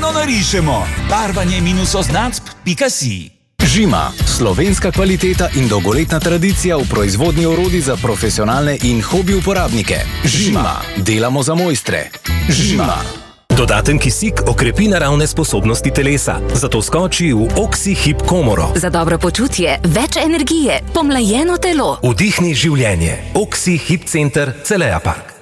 rumeno narišemo. Barvanje -označb.si. Žima, slovenska kvaliteta in dolgoletna tradicija v proizvodnji orodij za profesionalne in hobi uporabnike. Žima, delamo za mojstre. Žima. Dodaten kisik okrepi naravne sposobnosti telesa, zato skoči v Oxi-Hip komoro. Za dobro počutje, več energije, pomlajeno telo. Vdihni življenje. Oxi-Hip center Celeja Park.